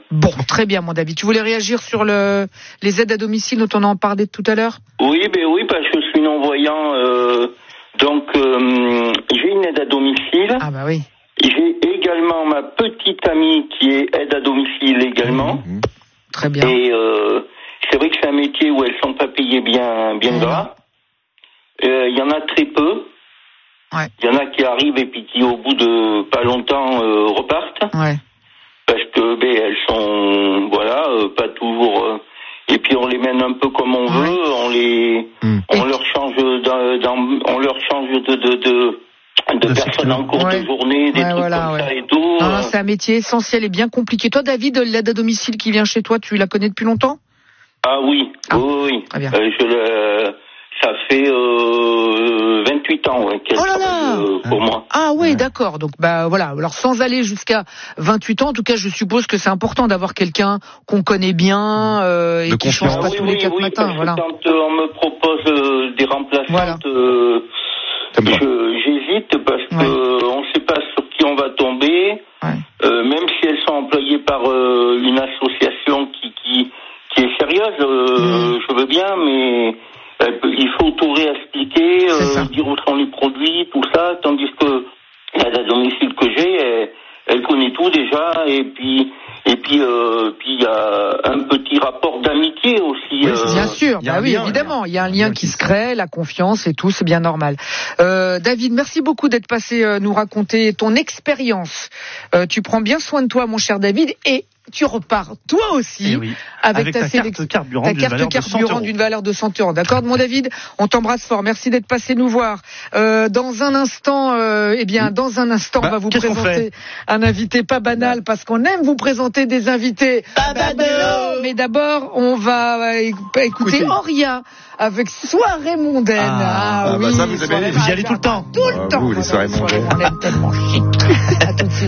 Bon, très bien, mon David. Tu voulais réagir sur les aides à domicile dont on en parlait tout à l'heure? Oui, parce que je suis non-voyant, donc j'ai une aide à domicile. Ah bah oui. J'ai également ma petite amie qui est aide à domicile également. Très bien. Et c'est vrai que c'est un métier où elles sont pas payées bien gras. Il y en a très peu. Ouais. Il y en a qui arrivent et puis qui au bout de pas longtemps repartent. Ouais. Parce que elles sont pas toujours et puis on les mène un peu comme on veut, on leur change de personnes en cours de journée, des trucs comme ça et tout. Non, c'est un métier essentiel et bien compliqué. Toi, David, l'aide à domicile qui vient chez toi, tu la connais depuis longtemps? Ah oui. Oui. Très bien. Ça fait 28 ans qu'elle travaille pour moi. Ah oui, d'accord. Donc voilà. Alors sans aller jusqu'à 28 ans, en tout cas, je suppose que c'est important d'avoir quelqu'un qu'on connaît bien et qui change pas tous les 4 matins. Voilà. Quand on me propose des remplaçantes, j'hésite parce que on ne sait pas sur qui on va tomber. Même si elles sont employées par une association qui est sérieuse, je veux bien, mais il faut tout réexpliquer, dire où sont les produits, tout ça, tandis que la domicile que j'ai, elle connaît tout déjà, et puis il y a un petit rapport d'amitié aussi. Oui, bien sûr, évidemment, il y a un lien qui se crée, la confiance et tout, c'est bien normal. David, merci beaucoup d'être passé nous raconter ton expérience. Tu prends bien soin de toi, mon cher David, et tu repars toi aussi avec ta carte carburant d'une valeur de 100 €. D'accord, mon David, on t'embrasse fort. Merci d'être passé nous voir. Dans un instant, on va vous présenter un invité pas banal parce qu'on aime vous présenter des invités pas banaux. Mais d'abord, on va écouter Auria avec Soirée mondaine. Ça, vous y allez tout le temps. Tout le temps. Vous, les soirées mondaines. Tellement chic. À tout de suite.